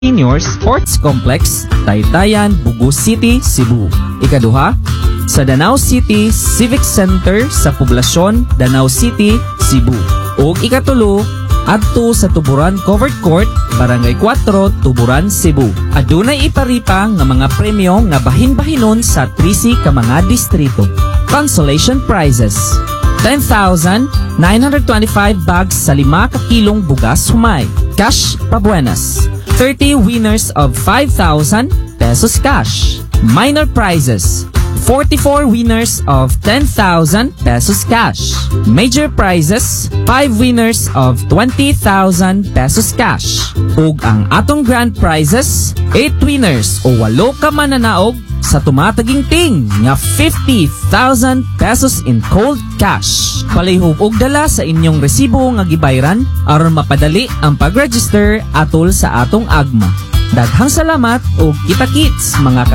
Senior Sports Complex, Taytayan, Bugo City, Cebu. Ikaduha, sa Danau City Civic Center sa poblasyon Danau City, Cebu. Ug ikatulo, adto sa Tuburan Covered Court, Barangay 4, Tuburan, Cebu. Adunay iparipa nga mga premyo nga bahin-bahinon sa 13 ka mga distrito. Consolation prizes: 10,925 bags sa 5 ka kilong bugas humay. Cash pabuenas. 30 winners of 5,000 pesos cash. Minor prizes: 44 winners of 10,000 pesos cash. Major prizes: 5 winners of 20,000 pesos cash. Ug ang atong grand prizes: 8 winners o 8 ka mananaog sa tumatagingting nga 50,000 pesos in cold cash. Palihog og dala sa inyong resibo nga gibayran aron mapadali ang pag-register atol sa atong agma. Daghang salamat ug kita-kits mga